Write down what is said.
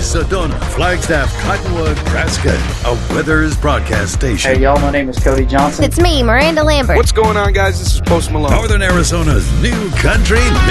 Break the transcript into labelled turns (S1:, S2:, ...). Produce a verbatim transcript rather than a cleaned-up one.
S1: Sedona, Flagstaff, Cottonwood, Nebraska, a Withers broadcast station.
S2: Hey, y'all, my name is Cody Johnson.
S3: It's me, Miranda Lambert.
S4: What's going on, guys? This is Post Malone.
S1: Northern Arizona's new country